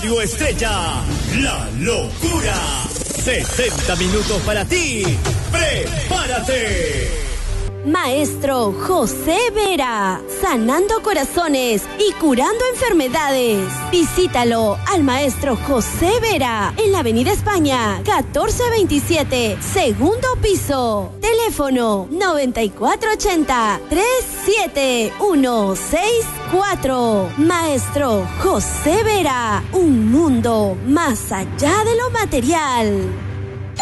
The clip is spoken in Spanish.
espacio estrella, La Locura. 60 minutos para ti. ¡Prepárate! Maestro José Vera, sanando corazones y curando enfermedades. Visítalo al Maestro José Vera en la Avenida España, 1427, segundo piso. Teléfono 9480-37164. Maestro José Vera, un mundo más allá de lo material.